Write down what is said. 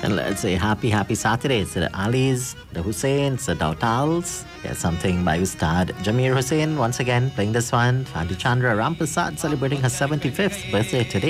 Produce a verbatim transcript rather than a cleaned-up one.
And let's say happy, happy Saturday to the Alis, the Husseins, the Dautals. Here's something by Ustad Jamir Hussain once again playing this one. Fadi Chandra Rampasad celebrating her seventy-fifth birthday today.